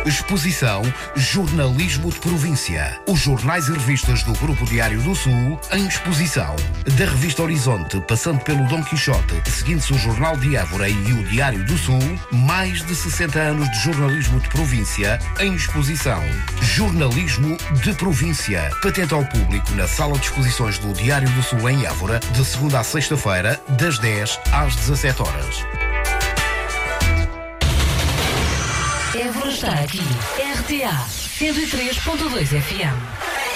Exposição Jornalismo de Província. Os jornais e revistas do Grupo Diário do Sul em exposição. Da revista Horizonte, passando pelo Dom Quixote, seguindo-se o Jornal de Évora e o Diário do Sul, mais de 60 anos de jornalismo de província em exposição. Jornalismo de Província. Patente ao público na Sala de Exposições do Diário do Sul em Évora, de segunda à sexta-feira, das 10 às 17 horas. Évora está aqui. RTA 103.2 FM.